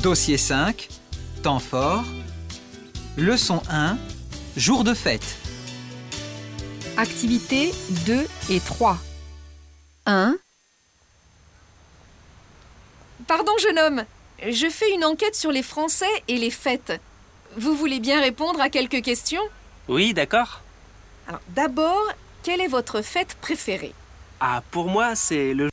Dossier 5, temps fort. Leçon 1, jour de fête. Activités 2 et 3. 1. Pardon, jeune homme. Je fais une enquête sur les Français et les fêtes. Vous voulez bien répondre à quelques questions? Oui, d'accord. Alors, d'abord, quelle est votre fête préférée? Ah, pour moi, c'est le